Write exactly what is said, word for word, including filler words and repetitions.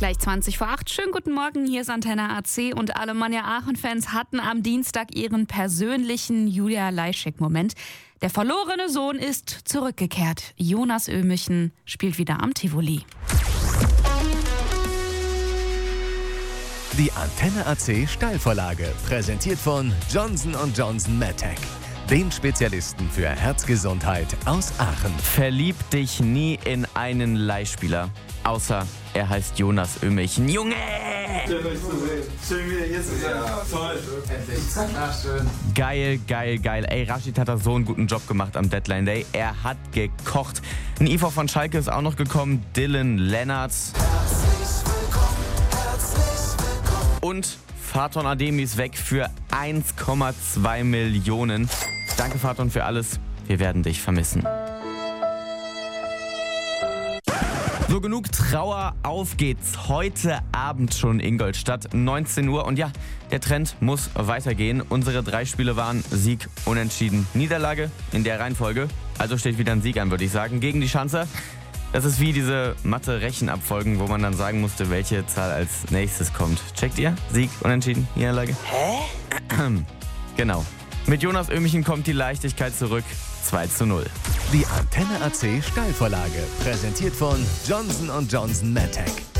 Gleich zwanzig vor acht. Schönen guten Morgen, hier ist Antenne A C und alle Alemannia Aachen-Fans hatten am Dienstag ihren persönlichen Julia Leischek-Moment. Der verlorene Sohn ist zurückgekehrt. Jonas Ömichen spielt wieder am Tivoli. Die Antenne A C Steilvorlage, präsentiert von Johnson und Johnson MedTech, den Spezialisten für Herzgesundheit aus Aachen. Verlieb dich nie in einen Leihspieler, außer er heißt Jonas Ömichen. Junge! Schön, euch zu sehen. Schön, wieder hier zu sein. Ja, toll. Endlich. Ach, schön. Geil, geil, geil. Ey, Rashid hat da so einen guten Job gemacht am Deadline Day. Er hat gekocht. Ein I V von Schalke ist auch noch gekommen. Dylan Lennartz. Herzlich willkommen, herzlich willkommen. Und Faton Ademi ist weg für eins Komma zwei Millionen. Danke, Faton, für alles. Wir werden dich vermissen. So, genug Trauer, auf geht's. Heute Abend schon in Ingolstadt, neunzehn Uhr. Und ja, der Trend muss weitergehen. Unsere drei Spiele waren Sieg, Unentschieden, Niederlage in der Reihenfolge. Also steht wieder ein Sieg an, würde ich sagen, gegen die Schanzer. Das ist wie diese Mathe-Rechenabfolgen, wo man dann sagen musste, welche Zahl als nächstes kommt. Checkt ihr? Sieg, Unentschieden, Niederlage? Hä? Genau. Mit Jonas Ömichen kommt die Leichtigkeit zurück. zwei zu null. Die Antenne A C Steilvorlage, präsentiert von Johnson und Johnson MedTech.